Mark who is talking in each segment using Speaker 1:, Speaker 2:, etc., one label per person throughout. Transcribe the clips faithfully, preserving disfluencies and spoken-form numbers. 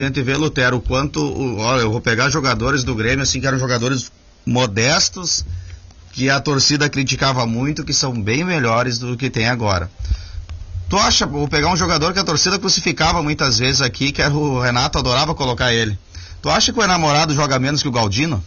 Speaker 1: A gente vê, Lutero, o quanto, olha, eu vou pegar jogadores do Grêmio, assim, que eram jogadores modestos, que a torcida criticava muito, que são bem melhores do que tem agora. Tu acha, vou pegar um jogador que a torcida crucificava muitas vezes aqui, que era o Renato, adorava colocar ele. Tu acha que o enamorado joga menos que o Galdino?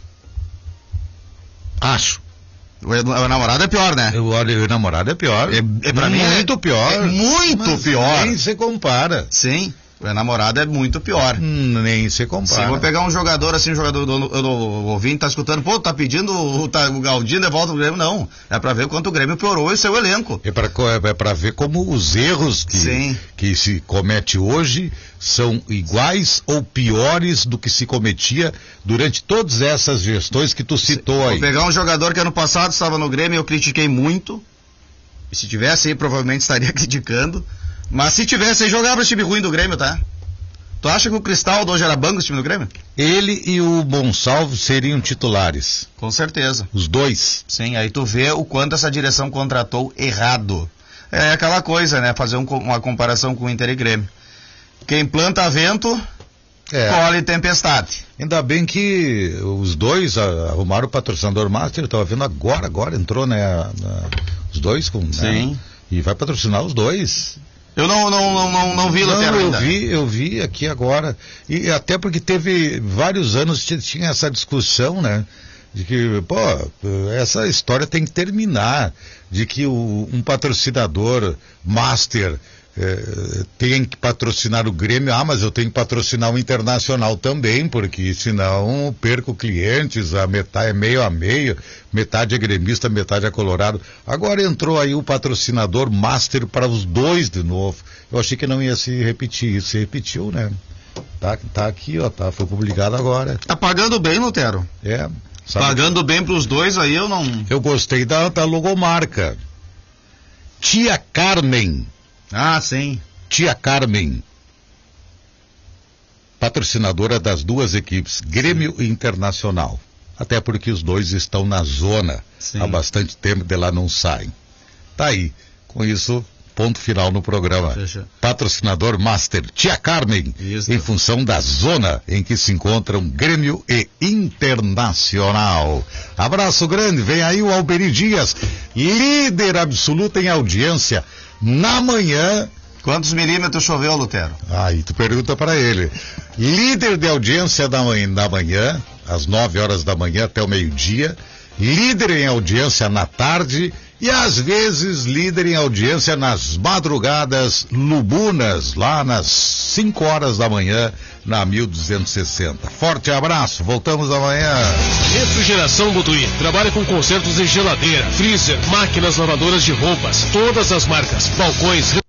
Speaker 2: Acho.
Speaker 1: O, o namorado é pior, né?
Speaker 2: Eu olho, o namorado é pior.
Speaker 1: É, é pra mim
Speaker 2: muito
Speaker 1: é,
Speaker 2: pior.
Speaker 1: É muito
Speaker 2: Mas
Speaker 1: pior.
Speaker 2: Nem se compara.
Speaker 1: Sim. O namorado é muito pior.
Speaker 2: Hum, nem se compara.
Speaker 1: Sim, vou pegar um jogador assim, um jogador do, do, do ouvinte tá escutando, pô, tá pedindo o, tá, o Galdino de volta pro Grêmio, não. É pra ver o quanto o Grêmio piorou e seu elenco.
Speaker 2: É pra, é pra ver como os erros que, que se comete hoje são iguais ou piores do que se cometia durante todas essas gestões que tu citou aí.
Speaker 1: Vou pegar um jogador que ano passado estava no Grêmio e eu critiquei muito. E se tivesse aí, provavelmente estaria criticando. Mas se tivesse aí, jogava esse time ruim do Grêmio, tá? Tu acha que o Cristaldo hoje era banco esse time do Grêmio?
Speaker 2: Ele e o Gonçalves seriam titulares.
Speaker 1: Com certeza.
Speaker 2: Os dois.
Speaker 1: Sim, aí tu vê o quanto essa direção contratou errado. É aquela coisa, né? Fazer um, uma comparação com o Inter e Grêmio. Quem planta vento, é. colhe tempestade.
Speaker 2: Ainda bem que os dois arrumaram o patrocinador master, eu tava vendo agora, agora entrou, né? Na, os dois com...
Speaker 1: Sim.
Speaker 2: Né, e vai patrocinar os dois.
Speaker 1: Eu não, não, não, não, não vi, Lutero,
Speaker 2: eu
Speaker 1: ainda.
Speaker 2: vi, eu vi aqui agora, e até porque teve vários anos que tinha essa discussão, né, de que, pô, essa história tem que terminar, de que o, um patrocinador master é, tem que patrocinar o Grêmio, ah, mas eu tenho que patrocinar o Internacional também, porque senão perco clientes, a metade é meio a meio, metade é gremista, metade é colorado. Agora entrou aí o patrocinador master para os dois de novo. Eu achei que não ia se repetir, isso se repetiu, né? Tá, tá aqui, ó, tá, foi publicado agora.
Speaker 1: Tá pagando bem, Lutero?
Speaker 2: É. Sabe?
Speaker 1: Pagando bem pros dois aí, eu não...
Speaker 2: Eu gostei da, da logomarca. Tia Carmen.
Speaker 1: Ah, sim.
Speaker 2: Tia Carmen, patrocinadora das duas equipes, Grêmio e Internacional. Até porque os dois estão na zona. Sim. Há bastante tempo, de lá não saem. Tá aí. Com isso, ponto final no programa. Fecha. Patrocinador Master, Tia Carmen, isso. Em função da zona em que se encontram Grêmio e Internacional. Abraço grande, vem aí o Alberi Dias, líder absoluto em audiência. Na manhã...
Speaker 1: Quantos milímetros choveu, Lutero?
Speaker 2: Aí tu pergunta para ele. Líder de audiência da manhã, da manhã, às nove horas da manhã até o meio-dia. Líder em audiência na tarde e às vezes líder em audiência nas madrugadas lubunas, lá nas cinco horas da manhã, na mil duzentos e sessenta. Forte abraço, voltamos amanhã.
Speaker 3: Refrigeração Godoy trabalha com consertos de geladeira, freezer, máquinas lavadoras de roupas, todas as marcas, balcões,